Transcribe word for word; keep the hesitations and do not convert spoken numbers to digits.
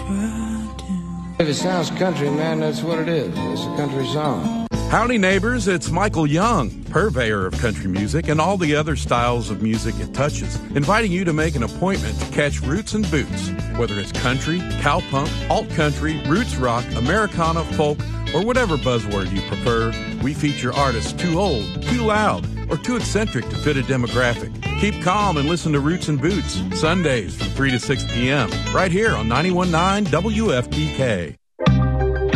If it sounds country, man, that's what it is. It's a country song. Howdy, neighbors. It's Michael Young, purveyor of country music and all the other styles of music it touches, inviting you to make an appointment to catch Roots and Boots. Whether it's country, cowpunk, alt country, roots rock, Americana, folk, or whatever buzzword you prefer, we feature artists too old, too loud, or too eccentric to fit a demographic. Keep calm and listen to Roots and Boots, Sundays from three to six p.m., right here on ninety-one point nine W F P K.